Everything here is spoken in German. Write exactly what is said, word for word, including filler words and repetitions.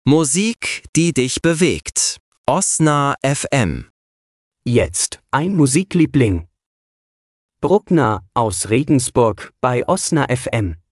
Musik, die dich bewegt. Osna F M. Jetzt ein Musikliebling. Bruckner aus Regensburg bei Osna F M.